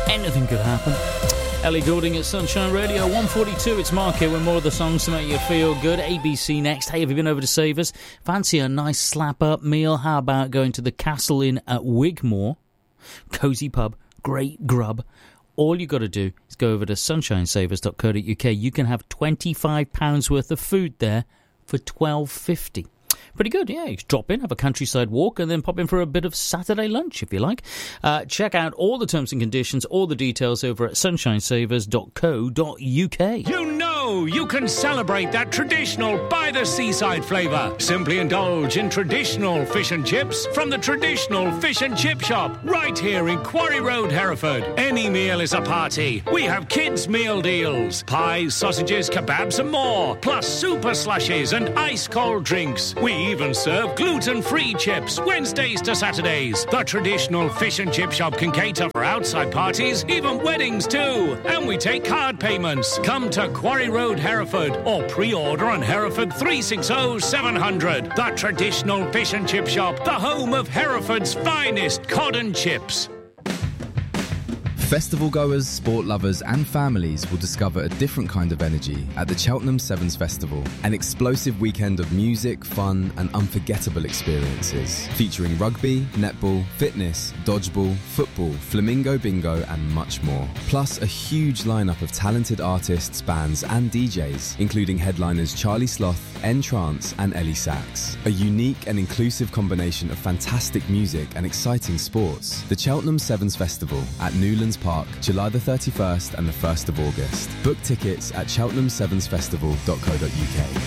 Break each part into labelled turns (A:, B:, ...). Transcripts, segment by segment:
A: Anything could happen. Ellie Goulding at Sunshine Radio, 1:42. It's Mark here with more of the songs to make you feel good. ABC next. Hey, have you been over to Savers? Fancy a nice slap-up meal? How about going to the Castle Inn at Wigmore? Cosy pub, great grub. All you got to do is go over to sunshinesavers.co.uk. You can have £25 worth of food there for $12.50. Pretty good, yeah. You can drop in, have a countryside walk, and then pop in for a bit of Saturday lunch, if you like. Check out all the terms and conditions, all the details over at sunshinesavers.co.uk.
B: You know you can celebrate that traditional by-the-seaside flavour. Simply indulge in traditional fish and chips from the traditional fish and chip shop right here in Quarry Road, Hereford. Any meal is a party. We have kids' meal deals. Pies, sausages, kebabs and more. Plus super slushies and ice-cold drinks. We even serve gluten-free chips Wednesdays to Saturdays. The traditional fish and chip shop can cater for outside parties, even weddings too. And we take card payments. Come to Quarry Road, Hereford, or pre-order on Hereford 360 700. The traditional fish and chip shop, the home of Hereford's finest cod and chips.
C: Festival goers, sport lovers and families will discover a different kind of energy at the Cheltenham Sevens Festival. An explosive weekend of music, fun and unforgettable experiences. Featuring rugby, netball, fitness, dodgeball, football, flamingo bingo and much more. Plus a huge lineup of talented artists, bands and DJs, including headliners Charlie Sloth, N-Trance and Ellie Sachs. A unique and inclusive combination of fantastic music and exciting sports. The Cheltenham Sevens Festival at Newlands Park, July the 31st and the 1st of August. Book tickets at cheltenhamsevensfestival.co.uk.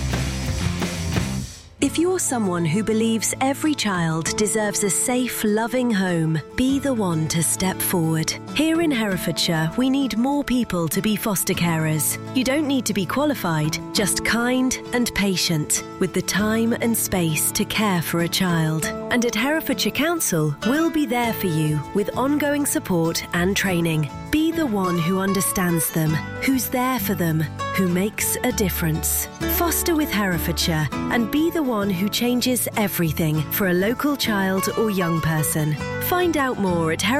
D: If you're someone who believes every child deserves a safe, loving home, be the one to step forward. Here in Herefordshire, we need more people to be foster carers. You don't need to be qualified, just kind and patient, with the time and space to care for a child. And at Herefordshire Council, we'll be there for you with ongoing support and training. Be the one who understands them, who's there for them, who makes a difference. Foster with Herefordshire and be the one who changes everything for a local child or young person. Find out more at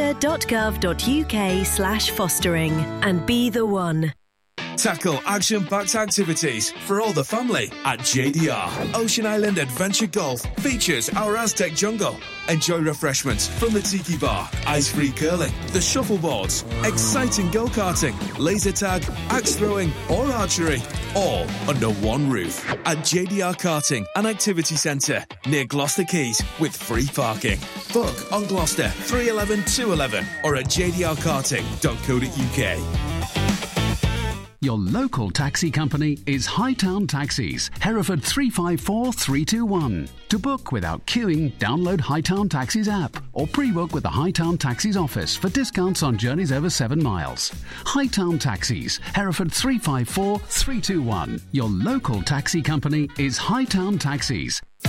D: herefordshire.gov.uk/fostering and be the one.
E: Tackle action-packed activities for all the family at JDR. Ocean Island Adventure Golf features our Aztec jungle. Enjoy refreshments from the tiki bar, ice-free curling, the shuffleboards, exciting go-karting, laser tag, axe throwing or archery, all under one roof at JDR Karting and Activity Centre near Gloucester Quays with free parking. Book on Gloucester 311 211 or at jdrkarting.co.uk.
F: Your local taxi company is Hightown Taxis, Hereford 354 321. To book without queuing, download Hightown Taxis app or pre-book with the Hightown Taxis office for discounts on journeys over 7 miles. Hightown Taxis, Hereford 354 321. Your local taxi company is Hightown Taxis.